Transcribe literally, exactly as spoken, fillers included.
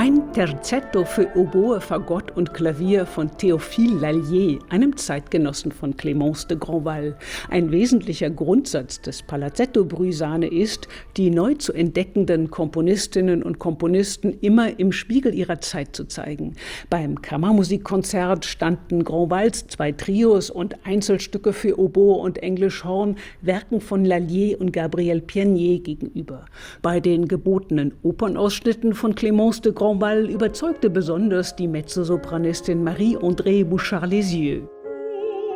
Ein Terzetto für Oboe, Fagott und Klavier von Théophile Lallier, einem Zeitgenossen von Clémence de Grandval. Ein wesentlicher Grundsatz des Palazzetto-Brüsane ist, die neu zu entdeckenden Komponistinnen und Komponisten immer im Spiegel ihrer Zeit zu zeigen. Beim Kammermusikkonzert standen Grandvals zwei Trios und Einzelstücke für Oboe und Englischhorn Werken von Lallier und Gabriel Pianier gegenüber. Bei den gebotenen Opernausschnitten von Clémence de Grandval überzeugte besonders die Mezzosopranistin Marie-Andrée Bouchard-Lisieux.